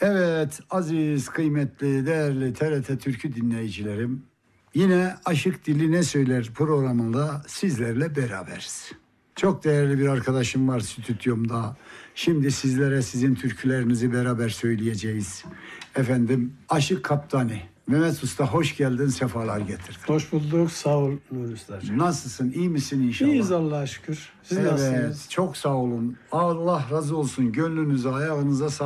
Evet, aziz, kıymetli, değerli TRT Türkü dinleyicilerim. Yine Aşık Dili Ne Söyler programında sizlerle beraberiz. Çok değerli bir arkadaşım var stüdyomda. Şimdi sizlere sizin türkülerinizi beraber söyleyeceğiz. Efendim, Aşık Kaptani. Mehmet Usta hoş geldin, sefalar getirdin. Hoş bulduk, sağ ol Nuri Ustacığım. Nasılsın, iyi misin inşallah? İyiyiz Allah'a şükür. Siz Evet, nasılsınız? çok sağ olun. Allah razı olsun. Gönlünüze, ayağınıza sağlık.